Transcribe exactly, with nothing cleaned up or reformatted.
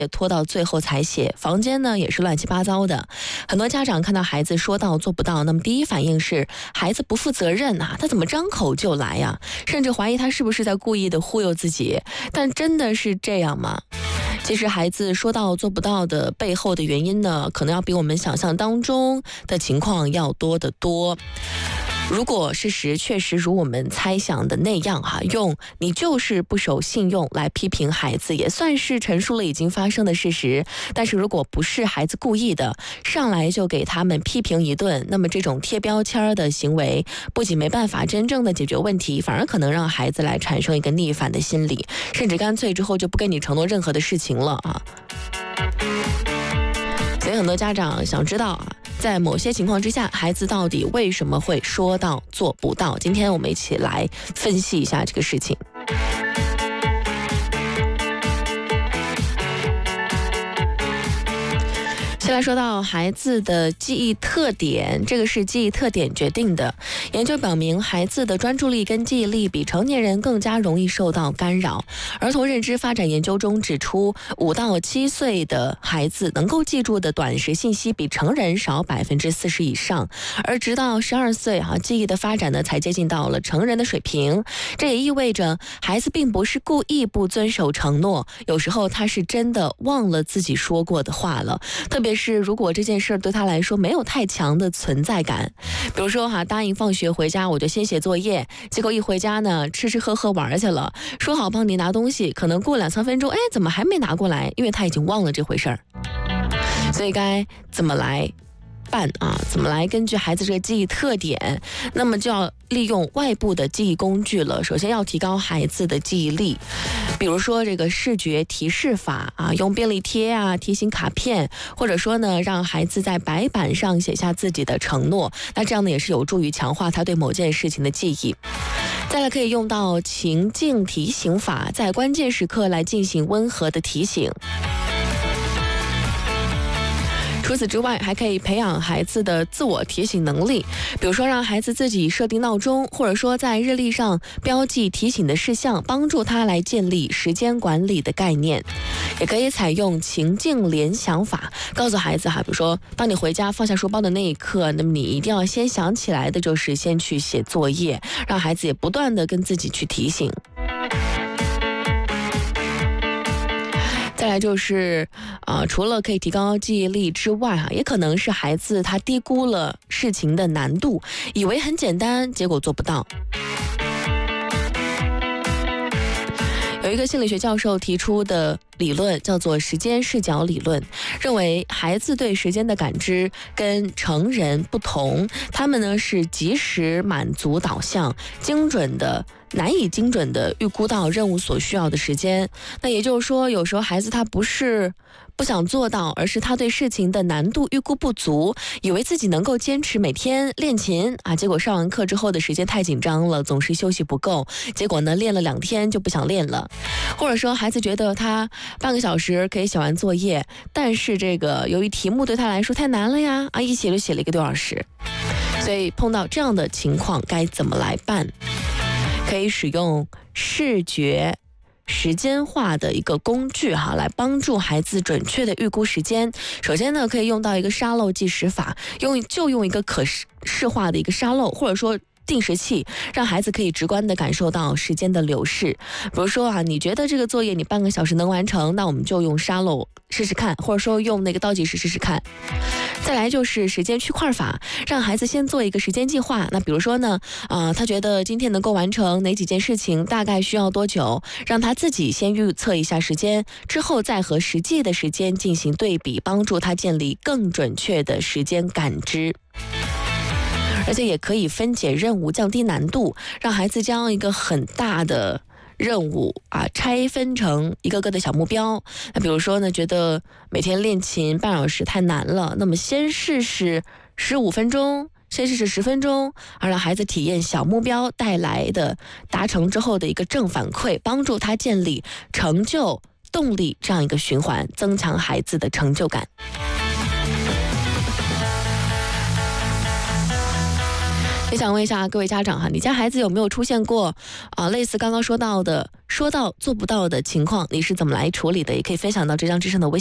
也拖到最后才写，房间呢也是乱七八糟的。很多家长看到孩子说到做不到，那么第一反应是孩子不负责任啊，他怎么张口就来呀？甚至怀疑他是不是在故意的忽悠自己。但真的是这样吗？其实孩子说到做不到的背后的原因呢，可能要比我们想象当中的情况要多得多。如果事实确实如我们猜想的那样哈、啊，用你就是不守信用来批评孩子，也算是陈述了已经发生的事实。但是如果不是孩子故意的，上来就给他们批评一顿，那么这种贴标签的行为，不仅没办法真正的解决问题，反而可能让孩子来产生一个逆反的心理，甚至干脆之后就不跟你承诺任何的事情了啊。所以很多家长想知道啊，在某些情况之下，孩子到底为什么会说到做不到？今天我们一起来分析一下这个事情。先来说到孩子的记忆特点，这个是记忆特点决定的。研究表明，孩子的专注力跟记忆力比成年人更加容易受到干扰。儿童认知发展研究中指出，五到七岁的孩子能够记住的短时信息比成人少百分之四十以上，而直到十二岁哈、啊，记忆的发展呢才接近到了成人的水平。这也意味着，孩子并不是故意不遵守承诺，有时候他是真的忘了自己说过的话了。特别是如果这件事对他来说没有太强的存在感，比如说哈，答应放学回家我就先写作业，结果一回家呢吃吃喝喝玩去了，说好帮你拿东西，可能过两三分钟，哎，怎么还没拿过来？因为他已经忘了这回事儿。所以该怎么来办啊？怎么来根据孩子这个记忆特点，那么就要利用外部的记忆工具了。首先要提高孩子的记忆力，比如说这个视觉提示法啊，用便利贴啊、提醒卡片，或者说呢，让孩子在白板上写下自己的承诺。那这样呢，也是有助于强化他对某件事情的记忆。再来可以用到情境提醒法，在关键时刻来进行温和的提醒。除此之外，还可以培养孩子的自我提醒能力，比如说让孩子自己设定闹钟，或者说在日历上标记提醒的事项，帮助他来建立时间管理的概念。也可以采用情境联想法，告诉孩子哈，比如说当你回家放下书包的那一刻，那么你一定要先想起来的就是先去写作业，让孩子也不断的跟自己去提醒。再来就是，呃，除了可以提高记忆力之外啊，也可能是孩子他低估了事情的难度，以为很简单，结果做不到。有一个心理学教授提出的理论叫做时间视角理论，认为孩子对时间的感知跟成人不同，他们呢是及时满足导向，精准的难以精准的预估到任务所需要的时间。那也就是说，有时候孩子他不是不想做到，而是他对事情的难度预估不足，以为自己能够坚持每天练琴啊，结果上完课之后的时间太紧张了，总是休息不够，结果呢练了两天就不想练了。或者说孩子觉得他半个小时可以写完作业，但是这个由于题目对他来说太难了呀，啊一写就写了一个多小时。所以碰到这样的情况该怎么来办？可以使用视觉时间化的一个工具哈，来帮助孩子准确的预估时间。首先呢，可以用到一个沙漏计时法，用就用一个可视化的一个沙漏，或者说定时器，让孩子可以直观地感受到时间的流逝。比如说啊，你觉得这个作业你半个小时能完成，那我们就用沙漏试试看，或者说用那个倒计时试试看。再来就是时间区块法，让孩子先做一个时间计划。那比如说呢，呃，他觉得今天能够完成哪几件事情，大概需要多久，让他自己先预测一下时间，之后再和实际的时间进行对比，帮助他建立更准确的时间感知。而且也可以分解任务，降低难度，让孩子将一个很大的任务啊拆分成一个个的小目标。那比如说呢，觉得每天练琴半小时太难了，那么先试试十五分钟，先试试十分钟，而让孩子体验小目标带来的达成之后的一个正反馈，帮助他建立成就动力这样一个循环，增强孩子的成就感。 也想问一下各位家长哈，你家孩子有没有出现过啊类似刚刚说到的说到做不到的情况？你是怎么来处理的？也可以分享到浙江之声的微